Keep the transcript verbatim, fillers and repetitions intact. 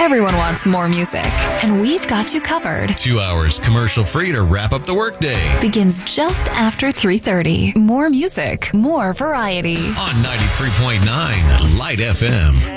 Everyone wants more music, and we've got you covered. Two hours commercial-free to wrap up the workday. Begins just after three thirty. More music, more variety. On ninety-three point nine Light F M.